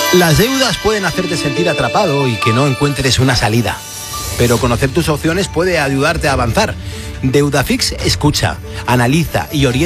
Las deudas pueden hacerte sentir atrapado y que no encuentres una salida, pero conocer tus opciones puede ayudarte a avanzar. Deudafix escucha, analiza y orienta